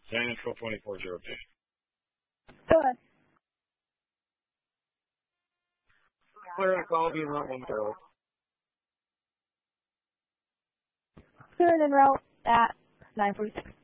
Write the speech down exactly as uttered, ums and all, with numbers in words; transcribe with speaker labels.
Speaker 1: Central twenty-four zero two.
Speaker 2: Go ahead.
Speaker 1: Clear the call, be not one barrel.
Speaker 2: Clearing en route at nine forty-six.